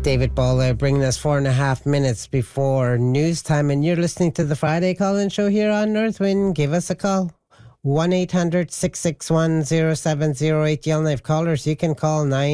David Bowler bringing us 4.5 minutes before news time, and you're listening to the Friday Call-In Show here on Northwind. Give us a call. 1-800-661-0708. Yellowknife callers, you can call 9